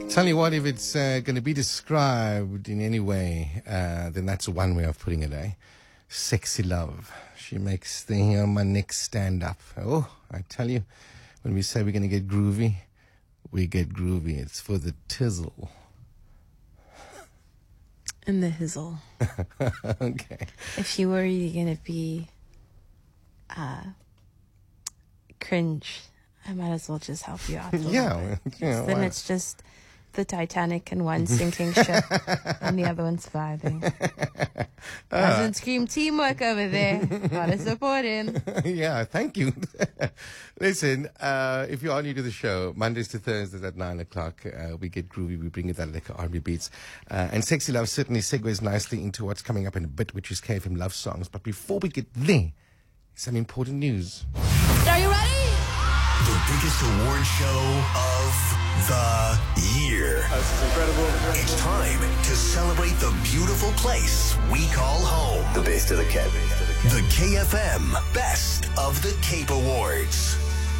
Tell you what, if it's going to be described in any way, then that's one way of putting it, eh? Sexy love. She makes the hair on my neck stand up. Oh, I tell you, when we say we're going to get groovy, we get groovy. It's for the tizzle. And the hizzle. Okay. If you were really going to be cringe, I might as well just help you out. Yeah. Then it's just the Titanic and one sinking ship and the other one surviving. Doesn't scream teamwork over there. Gotta support him. Yeah, thank you. Listen, if you are new to the show, Mondays to Thursdays at 9 o'clock, we get groovy. We bring you that liquor R&B beats. And Sexy Love certainly segues nicely into what's coming up in a bit, which is KFM Love Songs. But before we get there, some important news. Are you ready? The biggest award show of the year. This is incredible. It's time to celebrate the beautiful place we call home. The best of the Cape. The KFM Best of the Cape Awards.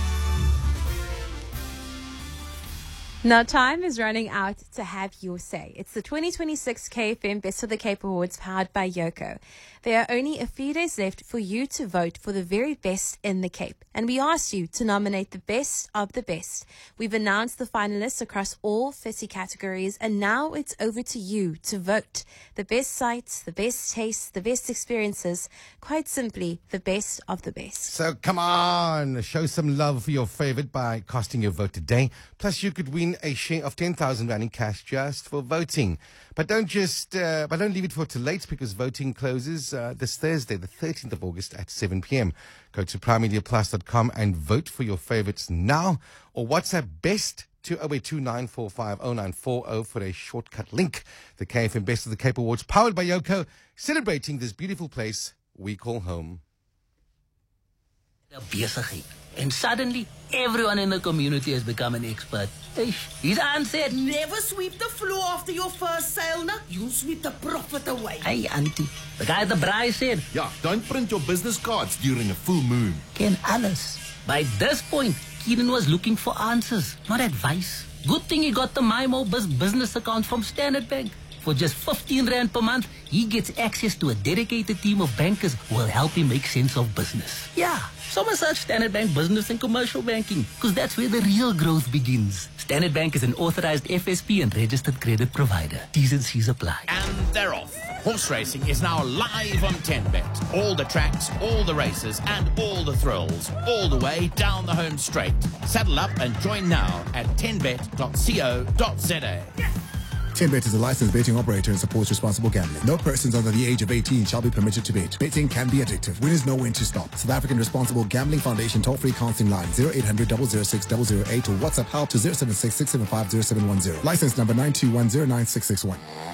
Now, time is running out to have your say. It's the 2026 KFM Best of the Cape Awards powered by Yoko. There are only a few days left for you to vote for the very best in the Cape. And we asked you to nominate the best of the best. We've announced the finalists across all 30 categories, and now it's over to you to vote. The best sights, the best tastes, the best experiences, quite simply, the best of the best. So come on, show some love for your favorite by casting your vote today. Plus, you could win a share of 10,000 rand in cash just for voting. But don't leave it for too late, because voting closes this Thursday, the 13th of August at 7 p.m. Go to primemediaplus.com and vote for your favorites now, or WhatsApp BEST to 0829450940 for a shortcut link. The KFM Best of the Cape Awards, powered by Yoko, celebrating this beautiful place we call home. Besigheid. And suddenly, everyone in the community has become an expert. His aunt said, Never sweep the floor after your first sale, now. You sweep the profit away. hey, auntie. The guy at the braai said, Yeah, don't print your business cards during a full moon. ken alles. By this point, Keenan was looking for answers, not advice. Good thing he got the MyMoBiz business account from Standard Bank. For just 15 Rand per month, he gets access to a dedicated team of bankers who will help him make sense of business. Yeah, so search Standard Bank Business and Commercial Banking, because that's where the real growth begins. Standard Bank is an authorized FSP and registered credit provider. T's and C's apply. And they're off. Horse racing is now live on 10Bet. All the tracks, all the races, and all the thrills, all the way down the home straight. Saddle up and join now at 10bet.co.za. 10Bet is a licensed betting operator and supports responsible gambling. No persons under the age of 18 shall be permitted to bet. Betting can be addictive. Winners know when to stop. South African Responsible Gambling Foundation toll-free counseling line 0800 006 008 or WhatsApp help to 076 675 0710. License number 921096661.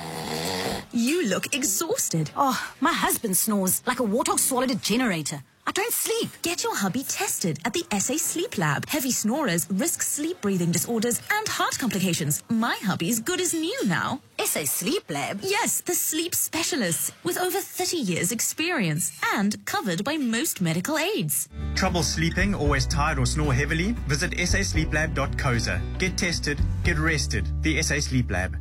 You look exhausted. Oh, my husband snores like a warthog swallowed a generator. I don't sleep. Get your hubby tested at the SA Sleep Lab. Heavy snorers risk sleep breathing disorders and heart complications. My hubby's good as new now. SA Sleep Lab? Yes, the sleep specialists with over 30 years experience and covered by most medical aids. Trouble sleeping, always tired or snore heavily? Visit sasleeplab.co.za. Get tested, get rested. The SA Sleep Lab.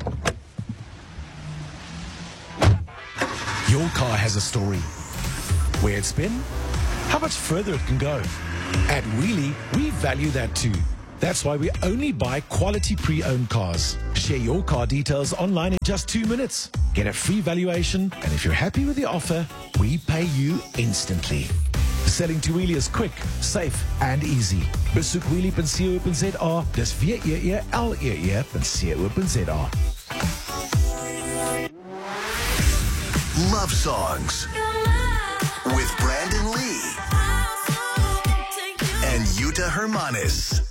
Your car has a story. Where it's been, how much further it can go. At Wheelie, we value that too. That's why we only buy quality pre-owned cars. Share your car details online in just 2 minutes. Get a free valuation, and if you're happy with the offer, we pay you instantly. Selling to Wheelie is quick, safe, and easy. Besoek wheelie.co.za. Dis wheelie.co.za. Love Songs with Brandon Lee and Yuta Hermanis.